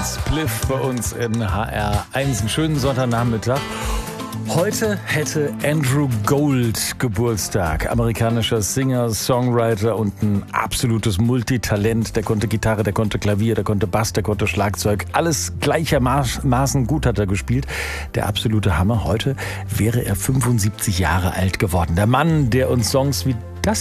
Spliff bei uns in HR1. Einen schönen Sonntagnachmittag. Heute hätte Andrew Gold Geburtstag. Amerikanischer Singer, Songwriter und ein absolutes Multitalent. Der konnte Gitarre, der konnte Klavier, der konnte Bass, der konnte Schlagzeug. Alles gleichermaßen gut hat er gespielt. Der absolute Hammer. Heute wäre er 75 Jahre alt geworden. Der Mann, der uns Songs wie